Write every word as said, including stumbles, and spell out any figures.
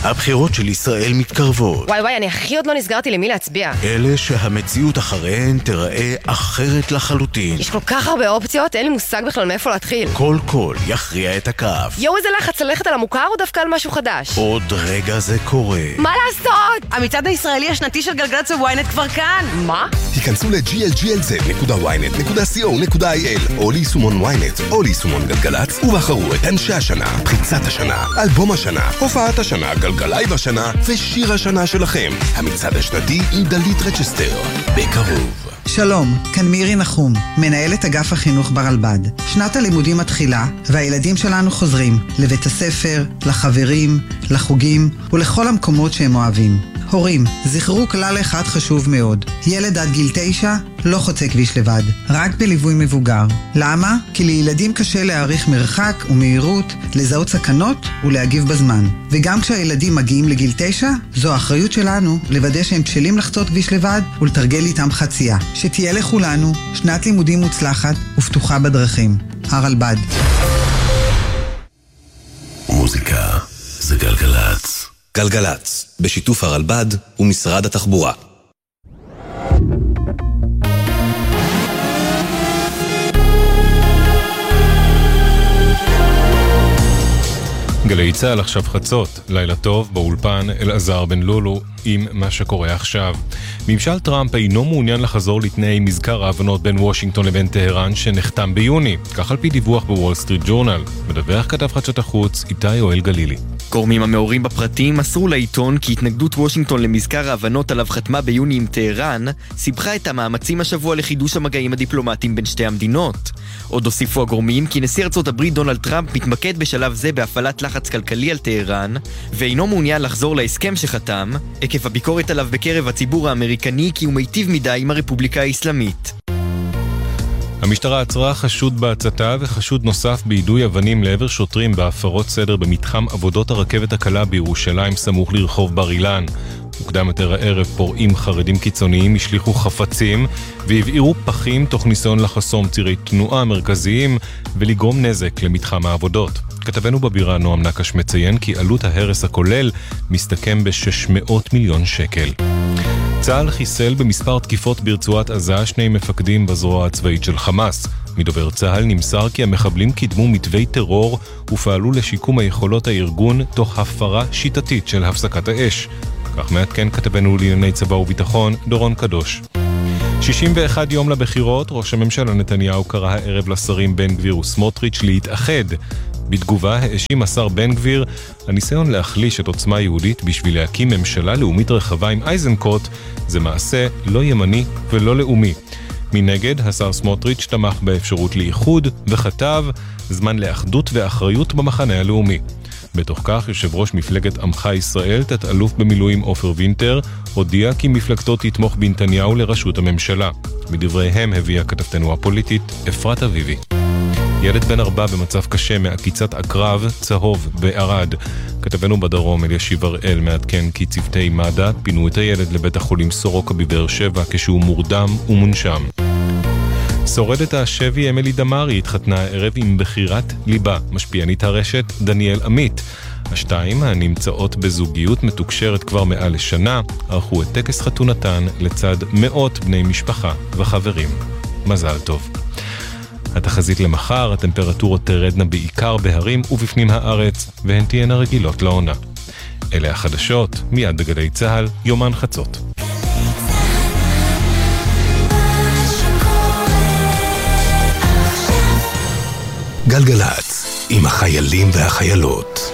הבחירות של ישראל מתקרבות. וואי וואי, אני הכי עוד לא נסגרתי למי להצביע. אלה שהמציאות אחריהן תראה אחרת לחלוטין. יש כל כך הרבה אופציות, אין לי מושג בכלל מאיפה להתחיל. כל קול יכריע את הכף. יואו, איזה לחץ, ללכת על המוכר או דווקא על משהו חדש? עוד רגע זה קורה. מה לעשות? המצעד הישראלי השנתי של גלגלצ וויינט כבר כאן. מה? היכנסו ל-ג'י אל ג'י אל זד נקודה וויינט נקודה סי או נקודה איי אל או ליישומון וויינט או ליישומון גלגלצ ובחרו את אנשי השנה, פריצת השנה, אלבום השנה, הופעת השנה, גלגלייב השנה ושיר השנה שלכם. המצעד השנתי עם דלית רצ'סטר. בקרוב. שלום, כאן מירי נחום, מנהלת אגף החינוך ברלב"ד. שנת הלימודים מתחילה, והילדים שלנו חוזרים לבית הספר, לחברים, לחוגים ולכל המקומות שהם אוהבים. הורים, זכרו כלל אחד חשוב מאוד. ילד עד גיל תשע לא חוצה כביש לבד, רק בליווי מבוגר. למה? כי לילדים קשה להעריך מרחק ומהירות, לזהות סכנות ולהגיב בזמן. וגם כשהילדים מגיעים לגיל תשע, זו האחריות שלנו לוודא שהם בשלים לחצות כביש לבד ולתרגל איתם חצייה. שתהיה לכולנו שנת לימודים מוצלחת ופתוחה בדרכים. הרלב"ד. מוזיקה זה גלגלצ. גלגלצ, בשיתוף הרלב"ד ומשרד התחבורה. גלי צהל עכשיו חצות, לילה טוב באולפן אלעזר בן לולו עם מה שקורה עכשיו. ממשל טראמפ אינו מעוניין לחזור לתנאי מזכר ההבנות בין וושינגטון לבין טהרן שנחתם ביוני, כך על פי דיווח בוול סטריט ג'ורנל. מדווח כתב חדשות החוץ איתי יואל גלילי. גורמים המעורים בפרטים מסרו לעיתון כי התנגדות וושינגטון למזכר ההבנות עליו חתמה ביוני עם טהרן סיבכה את המאמצים השבוע לחידוש המגעים הדיפלומטיים בין שתי המדינות. עוד הוסיפו הגורמים כי נשיא ארצות הברית דונלד טראמפ מתמקד בשלב זה בהפעלת לחץ כלכלי על טהרן ואינו מעוניין לחזור להסכם שחתם עקב הביקורת עליו בקרב הציבור האמריקני כי הוא מיטיב מדי עם הרפובליקה האסלאמית. המשטרה עצרה חשוד בהצתה וחשוד נוסף ביידוי אבנים לעבר שוטרים בהפרות סדר במתחם עבודות הרכבת הקלה בירושלים סמוך לרחוב בר אילן. מוקדם יותר הערב פורעים חרדים קיצוניים השליחו חפצים והבעירו פחים תוך ניסיון לחסום צירי תנועה מרכזיים ולגרום נזק למתחם העבודות. כתבנו בבירה נועם נקש מציין כי עלות ההרס הכולל מסתכם ב-שש מאות מיליון שקל. צה"ל חיסל במספר תקיפות ברצועת עזה שני מפקדים בזרוע הצבאית של חמאס. מדובר צה"ל נמסר כי המחבלים קידמו מתווי טרור ופעלו לשיקום היכולות הארגון תוך הפרה שיטתית של הפסקת האש. כך מעדכן כתבנו לענייני צבא וביטחון דורון קדוש. שישים ואחד יום לבחירות, ראש הממשלה נתניהו קרא הערב לשרים בן גביר וסמוטריץ' להתאחד. בתגובה האשים השר בן גביר הניסיון להחליש את עוצמה יהודית בשביל להקים ממשלה לאומית רחבה עם אייזנקוט זה מעשה לא ימני ולא לאומי. מנגד, השר סמוטריץ' תמך באפשרות לאיחוד וכתב זמן לאחדות ואחריות במחנה הלאומי. בתוך כך, יושב ראש מפלגת עמך ישראל, תת-אלוף במילואים עופר וינטר, הודיע כי מפלגתו תתמוך בנתניהו לראשות הממשלה. מדבריהם הביאה כתבתנו הפוליטית אפרת אביבי. ילד בן ארבע במצב קשה מעקיצת עקרב צהוב בערד. כתבנו בדרום אלישיב הראל מעדכן כי צוותי מד"א פינו את הילד לבית החולים סורוקה בבאר שבע כשהוא מורדם ומונשם. שורדת השבי אמילי דמרי התחתנה הערב עם בחירת ליבה, משפיענית הרשת דניאל עמית. השתיים הנמצאות בזוגיות מתוקשרת כבר מעל לשנה ערכו את טקס חתונתן לצד מאות בני משפחה וחברים. מזל טוב. התחזית למחר, הטמפרטורות תרדנה בעיקר בהרים ובפנים הארץ, והן תהיינה רגילות לעונה. אלה החדשות, מיד בגלי צהל, יומן חצות. גלגלצ, עם החיילים והחיילות.